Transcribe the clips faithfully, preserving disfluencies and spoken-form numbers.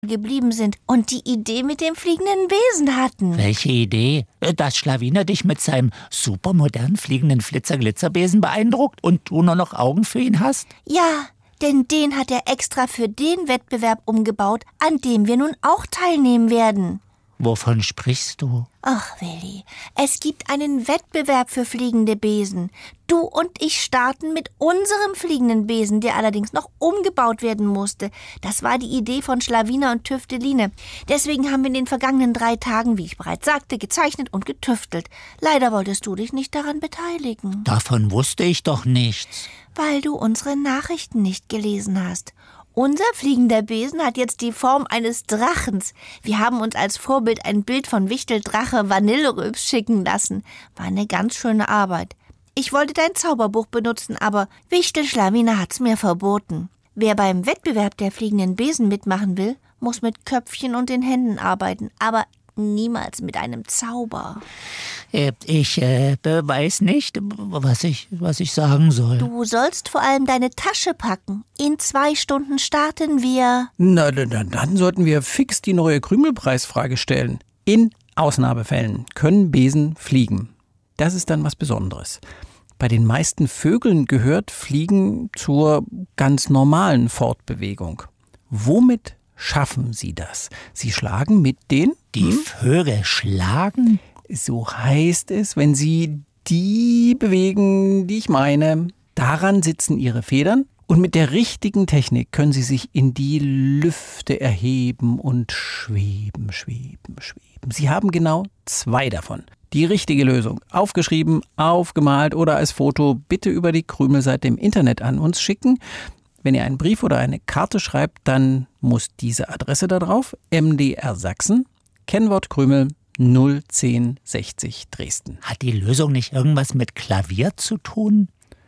geblieben sind und die Idee mit dem fliegenden Besen hatten. Welche Idee? Dass Schlawiner dich mit seinem supermodernen fliegenden Flitzer-Glitzerbesen beeindruckt und du nur noch Augen für ihn hast? Ja, denn den hat er extra für den Wettbewerb umgebaut, an dem wir nun auch teilnehmen werden. Wovon sprichst du? Ach, Willi, es gibt einen Wettbewerb für fliegende Besen. Du und ich starten mit unserem fliegenden Besen, der allerdings noch umgebaut werden musste. Das war die Idee von Schlawiner und Tüfteline. Deswegen haben wir in den vergangenen drei Tagen, wie ich bereits sagte, gezeichnet und getüftelt. Leider wolltest du dich nicht daran beteiligen. Davon wusste ich doch nichts. Weil du unsere Nachrichten nicht gelesen hast. Unser fliegender Besen hat jetzt die Form eines Drachens. Wir haben uns als Vorbild ein Bild von Wichteldrache Vanillerülps schicken lassen. War eine ganz schöne Arbeit. Ich wollte dein Zauberbuch benutzen, aber Wichtelschlawiner hat's mir verboten. Wer beim Wettbewerb der fliegenden Besen mitmachen will, muss mit Köpfchen und den Händen arbeiten, aber niemals mit einem Zauber. Äh, ich äh, weiß nicht, was ich, was ich sagen soll. Du sollst vor allem deine Tasche packen. In zwei Stunden starten wir. Na, na, dann sollten wir fix die neue Krümelpreisfrage stellen. In Ausnahmefällen können Besen fliegen. Das ist dann was Besonderes. Bei den meisten Vögeln gehört Fliegen zur ganz normalen Fortbewegung. Womit schaffen sie das? Sie schlagen mit den... Die hm? Vögel schlagen? So heißt es, wenn sie die bewegen, die ich meine. Daran sitzen ihre Federn und mit der richtigen Technik können sie sich in die Lüfte erheben und schweben, schweben, schweben. Sie haben genau zwei davon. Die richtige Lösung, aufgeschrieben, aufgemalt oder als Foto, bitte über die Krümelseite im Internet an uns schicken. Wenn ihr einen Brief oder eine Karte schreibt, dann muss diese Adresse da drauf, M D R Sachsen, Kennwort Krümel null zehn sechzig Dresden. Hat die Lösung nicht irgendwas mit Klavier zu tun?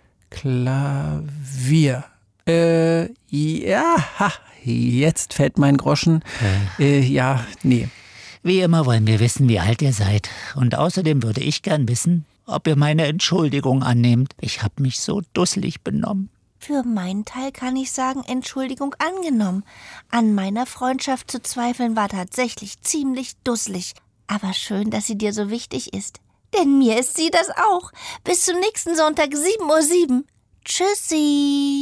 Klavier. Äh, ja, ha, jetzt fällt mein Groschen. Äh. Äh, ja, nee. Wie immer wollen wir wissen, wie alt ihr seid. Und außerdem würde ich gern wissen, ob ihr meine Entschuldigung annehmt. Ich habe mich so dusselig benommen. Für meinen Teil kann ich sagen, Entschuldigung angenommen. An meiner Freundschaft zu zweifeln war tatsächlich ziemlich dusselig. Aber schön, dass sie dir so wichtig ist. Denn mir ist sie das auch. Bis zum nächsten Sonntag, sieben Uhr sieben. Tschüssi.